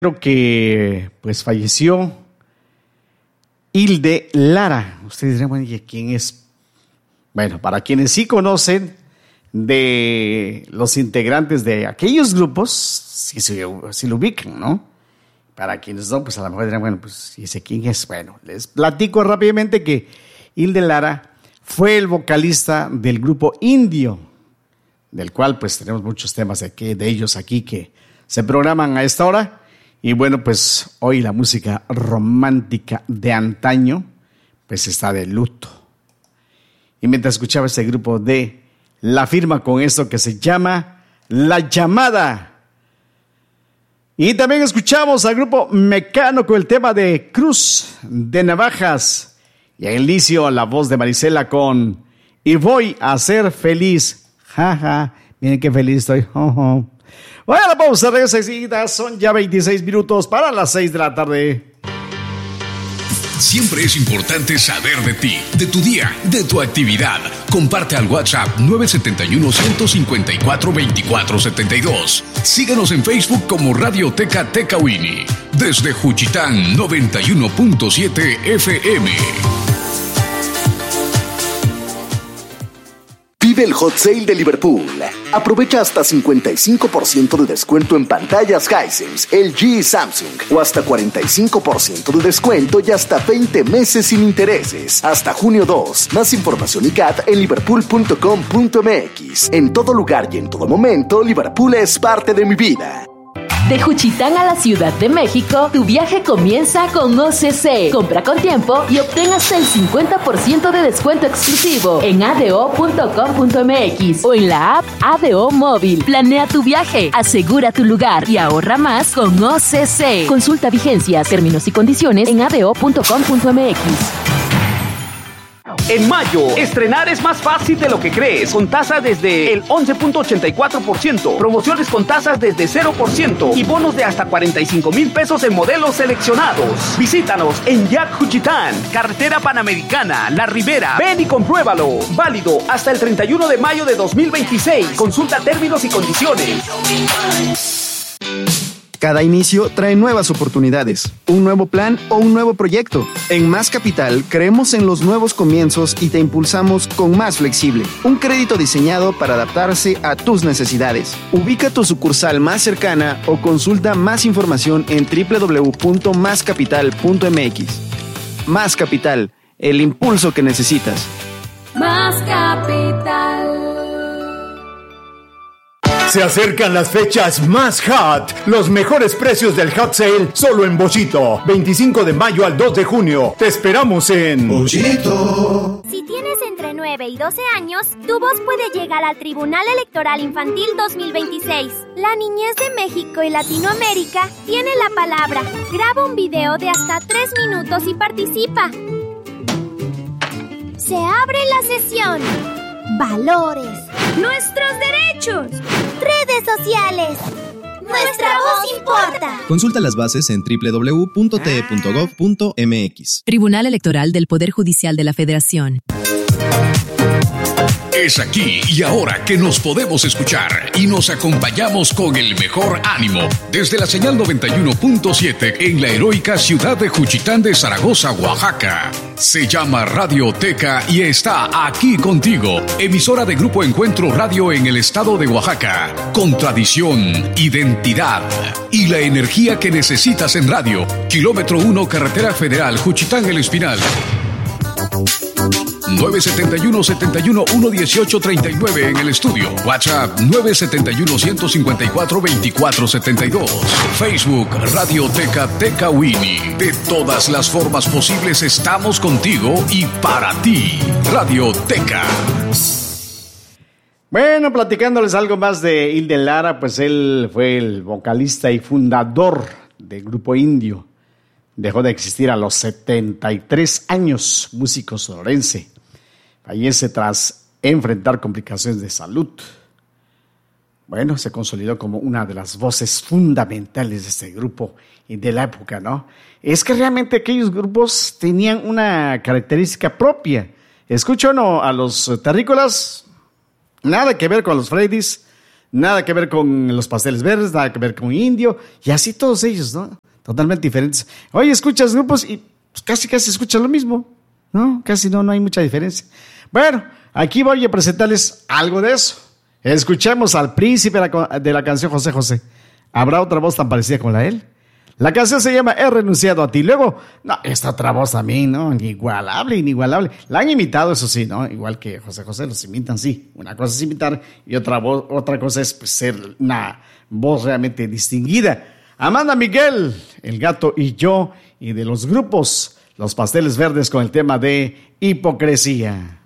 Creo que pues falleció Hilde Lara. Ustedes dirán, bueno, ¿quién es? Bueno, para quienes sí conocen de los integrantes de aquellos grupos, si lo ubican, ¿no? Para quienes no, pues a lo mejor dirán, bueno, pues ¿y ese quién es? Bueno, les platico rápidamente que Hilde Lara fue el vocalista del grupo Indio, del cual pues tenemos muchos temas de ellos aquí que se programan a esta hora. Y bueno, pues hoy la música romántica de antaño pues está de luto. Y mientras escuchaba este grupo de La Firma con esto que se llama La Llamada. Y también escuchamos al grupo Mecano con el tema de Cruz de Navajas. Y al inicio la voz de Marisela con Y voy a ser feliz. Jaja, miren qué feliz estoy. Bueno, la pausa, regresa enseguida. Son ya 26 minutos para las 6 de la tarde. Siempre es importante saber de ti, de tu día, de tu actividad. Comparte al WhatsApp 971-154-2472. Síguenos en Facebook como Radioteca Tecawini. Desde Juchitán 91.7 FM. Vive el Hot Sale de Liverpool. Aprovecha hasta 55% de descuento en pantallas Hisense, LG y Samsung. O hasta 45% de descuento y hasta 20 meses sin intereses. Hasta junio 2. Más información y CAT en liverpool.com.mx. En todo lugar y en todo momento, Liverpool es parte de mi vida. De Juchitán a la Ciudad de México, tu viaje comienza con OCC. Compra con tiempo y obtén hasta el 50% de descuento exclusivo en ado.com.mx o en la app ADO Móvil. Planea tu viaje, asegura tu lugar y ahorra más con OCC. Consulta vigencias, términos y condiciones en ado.com.mx. En mayo, estrenar es más fácil de lo que crees, con tasas desde el 11.84%, promociones con tasas desde 0% y bonos de hasta 45,000 pesos en modelos seleccionados. Visítanos en Yac Juchitán, Carretera Panamericana, La Ribera. Ven y compruébalo. Válido hasta el 31 de mayo de 2026. Consulta términos y condiciones. Cada inicio trae nuevas oportunidades, un nuevo plan o un nuevo proyecto. En Más Capital creemos en los nuevos comienzos y te impulsamos con Más Flexible, un crédito diseñado para adaptarse a tus necesidades. Ubica tu sucursal más cercana o consulta más información en www.mascapital.mx. Más Capital, el impulso que necesitas. Más Capital. Se acercan las fechas más hot. Los mejores precios del Hot Sale solo en Bollito. 25 de mayo al 2 de junio. Te esperamos en Bollito. Si tienes entre 9 y 12 años, tu voz puede llegar al Tribunal Electoral Infantil 2026. La niñez de México y Latinoamérica tiene la palabra. Graba un video de hasta 3 minutos y participa. Se abre la sesión. Valores. Nuestros derechos. Redes sociales. Nuestra voz importa. Consulta las bases en www.te.gov.mx. Tribunal Electoral del Poder Judicial de la Federación. Es aquí y ahora que nos podemos escuchar y nos acompañamos con el mejor ánimo desde la señal 91.7 en la heroica ciudad de Juchitán de Zaragoza, Oaxaca. Se llama Radioteca y está aquí contigo, emisora de Grupo Encuentro Radio en el estado de Oaxaca, con tradición, identidad y la energía que necesitas en radio. Kilómetro 1, Carretera Federal, Juchitán El Espinal. 971-71-118-39 en el estudio. WhatsApp 971-154-2472. Facebook Radioteca Tecawini. De todas las formas posibles estamos contigo y para ti. Radioteca. Bueno, platicándoles algo más de Hilde Lara, pues él fue el vocalista y fundador del grupo Indio. Dejó de existir a los 73 años, músico sonorense. Fallece tras enfrentar complicaciones de salud. Bueno, se consolidó como una de las voces fundamentales de este grupo y de la época, ¿no? Es que realmente aquellos grupos tenían una característica propia. Escucha uno a los Terrícolas, nada que ver con los Freddys, nada que ver con los pasteles verdes, nada que ver con Indio, y así todos ellos, ¿no? Totalmente diferentes. Oye, escuchas grupos y casi escuchas lo mismo, ¿no? Casi no hay mucha diferencia. Bueno, aquí voy a presentarles algo de eso. Escuchemos al príncipe de la canción José José. ¿Habrá otra voz tan parecida con la de él? La canción se llama He renunciado a ti. Luego, no, esta otra voz también, ¿no? Inigualable. La han imitado, eso sí, ¿no? Igual que José José, los imitan, sí. Una cosa es imitar y otra cosa es pues, ser una voz realmente distinguida. Amanda Miguel, El Gato y Yo, y de los grupos Los Pasteles Verdes con el tema de Hipocresía.